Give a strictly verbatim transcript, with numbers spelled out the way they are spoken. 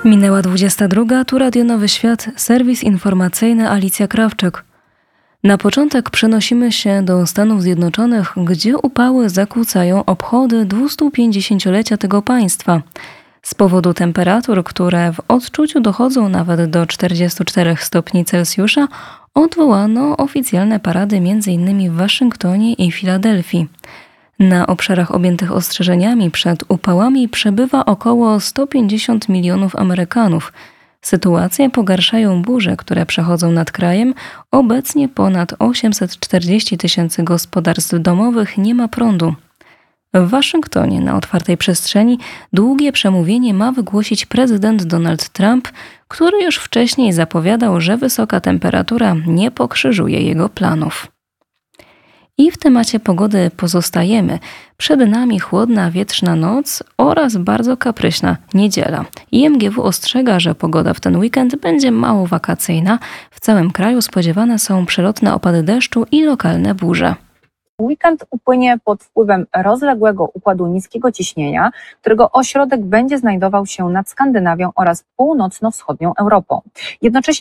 Minęła dwudziesta druga, tu Radio Nowy Świat, serwis informacyjny Alicja Krawczyk. Na początek przenosimy się do Stanów Zjednoczonych, gdzie upały zakłócają obchody dwustupięćdziesięciolecia tego państwa. Z powodu temperatur, które w odczuciu dochodzą nawet do czterdziestu czterech stopni Celsjusza, odwołano oficjalne parady m.in. w Waszyngtonie i Filadelfii. Na obszarach objętych ostrzeżeniami przed upałami przebywa około sto pięćdziesiąt milionów Amerykanów. Sytuację pogarszają burze, które przechodzą nad krajem. Obecnie ponad osiemset czterdzieści tysięcy gospodarstw domowych nie ma prądu. W Waszyngtonie na otwartej przestrzeni długie przemówienie ma wygłosić prezydent Donald Trump, który już wcześniej zapowiadał, że wysoka temperatura nie pokrzyżuje jego planów. I w temacie pogody pozostajemy. Przed nami chłodna, wietrzna noc oraz bardzo kapryśna niedziela. I M G W ostrzega, że pogoda w ten weekend będzie mało wakacyjna. W całym kraju spodziewane są przelotne opady deszczu i lokalne burze. Weekend upłynie pod wpływem rozległego układu niskiego ciśnienia, którego ośrodek będzie znajdował się nad Skandynawią oraz północno-wschodnią Europą. Jednocześnie